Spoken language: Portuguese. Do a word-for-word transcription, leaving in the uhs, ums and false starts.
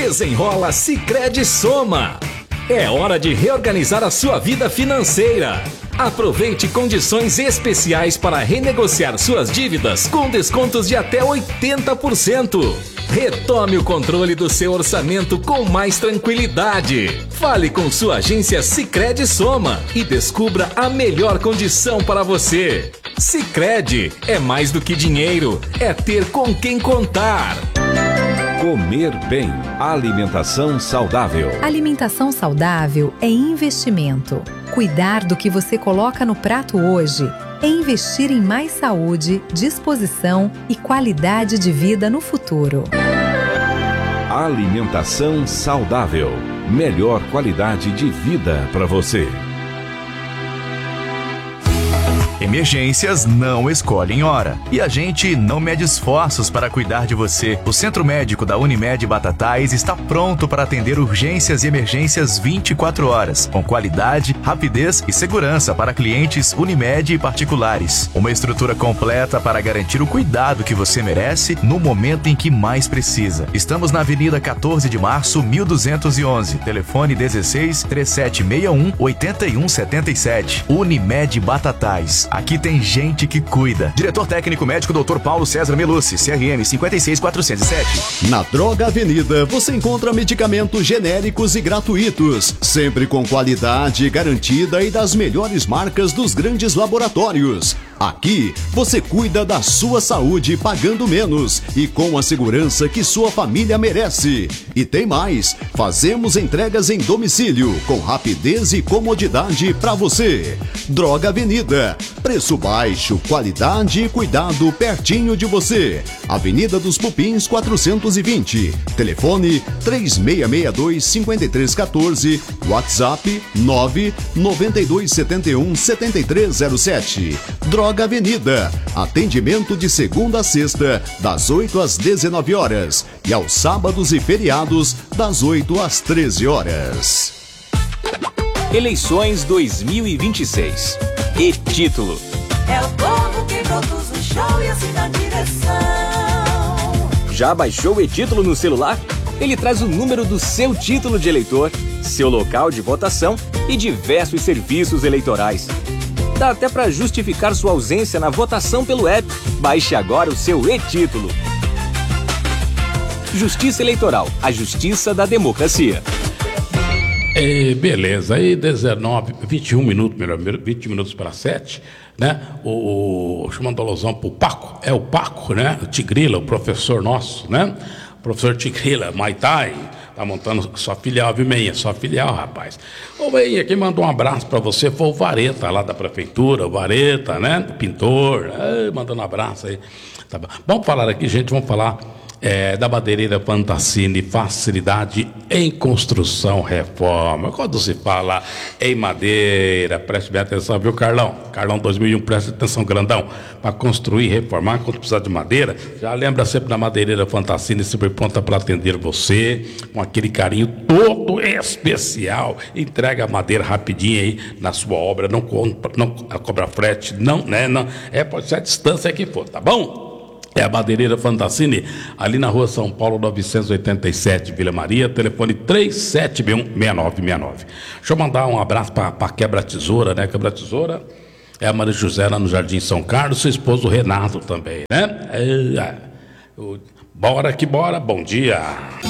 Desenrola Sicredi Soma. É hora de reorganizar a sua vida financeira. Aproveite condições especiais para renegociar suas dívidas com descontos de até oitenta por cento. Retome o controle do seu orçamento com mais tranquilidade. Fale com sua agência Sicredi Soma e descubra a melhor condição para você. Sicredi é mais do que dinheiro, é ter com quem contar. Comer bem. Alimentação saudável. Alimentação saudável é investimento. Cuidar do que você coloca no prato hoje é investir em mais saúde, disposição e qualidade de vida no futuro. Alimentação saudável. Melhor qualidade de vida para você. Emergências não escolhem hora. E a gente não mede esforços para cuidar de você. O Centro Médico da Unimed Batatais está pronto para atender urgências e emergências vinte e quatro horas, com qualidade, rapidez e segurança para clientes Unimed e particulares. Uma estrutura completa para garantir o cuidado que você merece no momento em que mais precisa. Estamos na Avenida quatorze de março, mil duzentos e onze. Telefone dezesseis, trinta e sete sessenta e um, oitenta e um setenta e sete. Unimed Batatais. Aqui tem gente que cuida. Diretor técnico médico doutor Paulo César Melucci, C R M cinquenta e seis mil quatrocentos e sete. Na Droga Avenida você encontra medicamentos genéricos e gratuitos, sempre com qualidade garantida e das melhores marcas dos grandes laboratórios. Aqui você cuida da sua saúde pagando menos e com a segurança que sua família merece. E tem mais, fazemos entregas em domicílio com rapidez e comodidade para você. Droga Avenida, preço baixo, qualidade e cuidado pertinho de você. Avenida dos Pupins quatrocentos e vinte. Telefone três seis seis dois, cinco três um quatro. WhatsApp nove nove dois sete um sete três zero sete. Droga Avenida. Atendimento de segunda a sexta, das oito às dezenove horas. E aos sábados e feriados, das oito às treze horas. Eleições dois mil e vinte e seis. E título. É o povo que produz o show e assim dá direção. Já baixou o e-título no celular? Ele traz o número do seu título de eleitor, seu local de votação e diversos serviços eleitorais. Dá até para justificar sua ausência na votação pelo app. Baixe agora o seu e-título. Justiça Eleitoral, a justiça da democracia. É, beleza, aí dezenove, vinte e um minutos, melhor, vinte minutos para sete, né? O, o chamando alusão pro Paco, é o Paco, né? O Tigrila, o professor nosso, né? O professor Tigrila, Maitai, tá montando sua filial, viu, Meinha? Sua filial, rapaz. Ô, Meinha, quem mandou um abraço para você foi o Vareta, lá da prefeitura, o Vareta, né? O pintor, é, mandando um abraço aí. Tá bom. Vamos falar aqui, gente, vamos falar É, da Madeireira Fantassini, facilidade em construção, reforma. Quando se fala em madeira, preste bem atenção, viu, Carlão? Carlão dois mil e um, preste atenção, grandão. Para construir, reformar, quando precisar de madeira, já lembra sempre da Madeireira Fantassini, sempre pronta para atender você, com aquele carinho todo especial. Entrega a madeira rapidinho aí na sua obra, não, compra, não cobra frete, não, né? Não, é, pode ser a distância que for, tá bom? É a Madeireira Fantassini, ali na rua São Paulo, novecentos e oitenta e sete, Vila Maria, telefone três sete um, seis nove seis nove. Deixa eu mandar um abraço para a Quebra Tesoura, né? Quebra Tesoura é a Maria José, lá no Jardim São Carlos, seu esposo Renato também, né? É, é, bora que bora, bom dia.